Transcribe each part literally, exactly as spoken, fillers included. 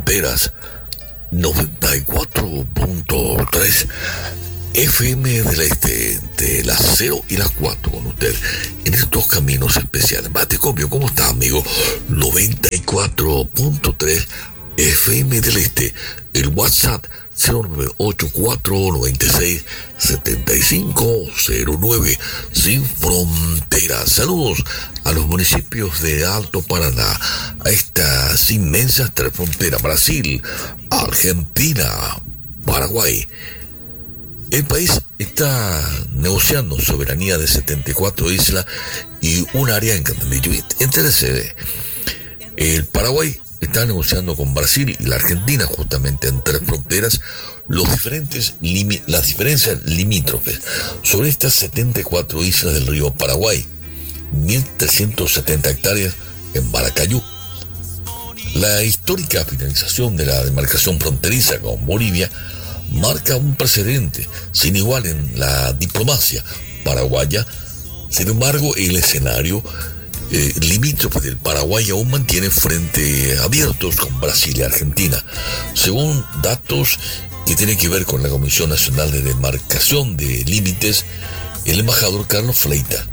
Fronteras, noventa y cuatro punto tres F M del Este, de las cero y las cuatro con usted en estos caminos especiales. Batecopio, ¿cómo está, amigo? noventa y cuatro punto tres F M del Este, el WhatsApp cero nueve ocho cuatro nueve seis siete cinco cero nueve, sin fronteras. Saludos a los municipios de Alto Paraná, a estas inmensas tres fronteras: Brasil, Argentina, Paraguay. El país está negociando soberanía de setenta y cuatro islas y un área en Canadillo. Entérese, el Paraguay está negociando con Brasil y la Argentina, justamente en tres fronteras, los diferentes limi- las diferencias limítrofes sobre estas setenta y cuatro islas del río Paraguay, mil trescientas setenta hectáreas en Maracayú. La histórica finalización de la demarcación fronteriza con Bolivia marca un precedente sin igual en la diplomacia paraguaya. Sin embargo, el escenario eh, limítrofe del Paraguay aún mantiene frente abiertos con Brasil y Argentina, según datos que tienen que ver con la Comisión Nacional de Demarcación de Límites. El embajador Carlos Fleita,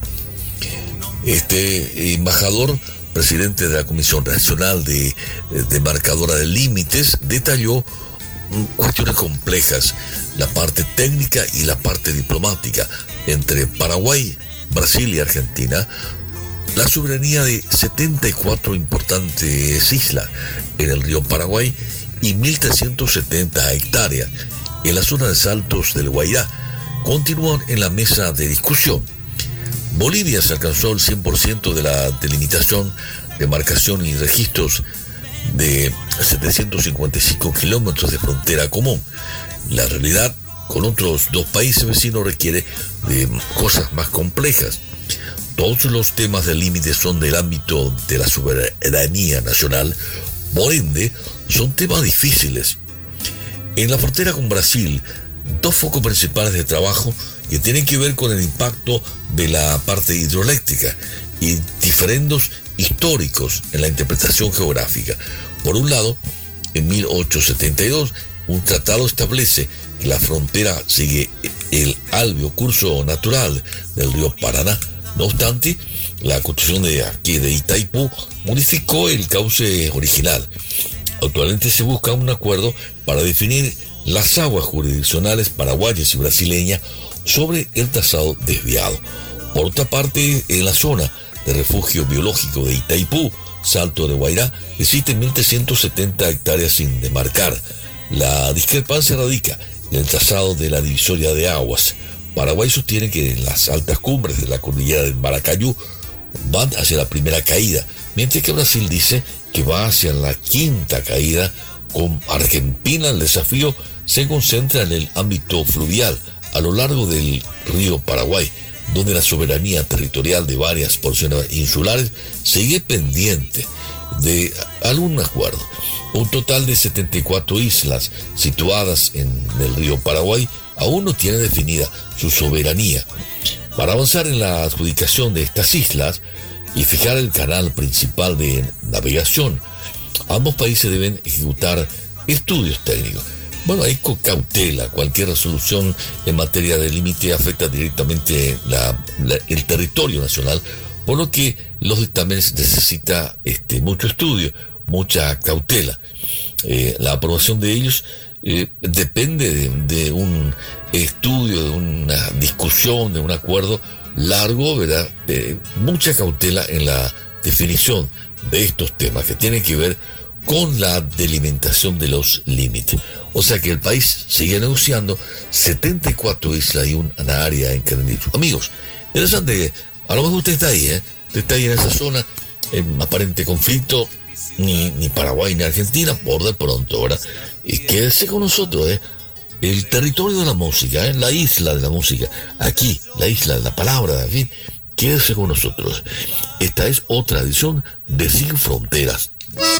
este embajador, presidente de la Comisión Nacional de Demarcadora de Límites, detalló cuestiones complejas, la parte técnica y la parte diplomática entre Paraguay, Brasil y Argentina, la soberanía de setenta y cuatro importantes islas en el río Paraguay y mil trescientas setenta hectáreas en la zona de Saltos del Guairá continúan en la mesa de discusión. Bolivia se alcanzó el cien por ciento de la delimitación, demarcación y registros de setecientos cincuenta y cinco kilómetros de frontera común. La realidad con otros dos países vecinos requiere de cosas más complejas. Todos los temas del límite son del ámbito de la soberanía nacional, por ende son temas difíciles. En la frontera con Brasil, dos focos principales de trabajo que tienen que ver con el impacto de la parte hidroeléctrica y diferendos históricos en la interpretación geográfica. Por un lado, en mil ochocientos setenta y dos, un tratado establece que la frontera sigue el alveo curso natural del río Paraná. No obstante, la Constitución de aquí de Itaipú modificó el cauce original. Actualmente se busca un acuerdo para definir las aguas jurisdiccionales paraguayas y brasileñas sobre el trazado desviado. Por otra parte, en la zona de refugio biológico de Itaipú, Salto de Guairá, existen mil trescientas setenta hectáreas sin demarcar. La discrepancia radica en el trazado de la divisoria de aguas. Paraguay sostiene que en las altas cumbres de la cordillera del Maracayú van hacia la primera caída, mientras que Brasil dice que va hacia la quinta caída. Con Argentina, el desafío se concentra en el ámbito fluvial a lo largo del río Paraguay, donde la soberanía territorial de varias porciones insulares sigue pendiente de algún acuerdo. Un total de setenta y cuatro islas situadas en el río Paraguay aún no tiene definida su soberanía. Para avanzar en la adjudicación de estas islas y fijar el canal principal de navegación, ambos países deben ejecutar estudios técnicos. Bueno, hay con cautela. Cualquier resolución en materia de límite afecta directamente la, la, el territorio nacional, por lo que los dictámenes necesita este, mucho estudio, mucha cautela. Eh, la aprobación de ellos eh, depende de, de un estudio, de una discusión, de un acuerdo largo, ¿verdad? Eh, mucha cautela en la definición de estos temas que tienen que ver con la delimitación de los límites. O sea que el país sigue negociando setenta y cuatro islas y una área en Canadillo. Amigos, interesante, a lo mejor usted está ahí, ¿eh? Usted está ahí en esa zona, en aparente conflicto, ni, ni Paraguay ni Argentina, por de pronto, ¿verdad? Y quédese con nosotros, ¿eh? El territorio de la música, ¿eh? La isla de la música, aquí, la isla de la palabra, en fin, quédese con nosotros. Esta es otra edición de Sin Fronteras.